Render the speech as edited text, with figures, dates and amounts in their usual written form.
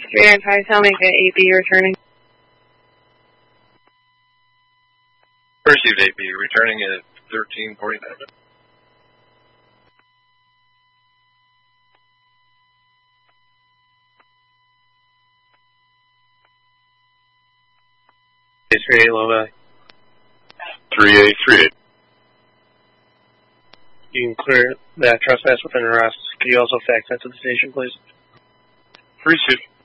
395, I'll make it 8B returning. Received 8B, returning at 1349. It's 38 low value. 3838. You can clear that trespass within arrest. Can you also fax that to the station, please? Received.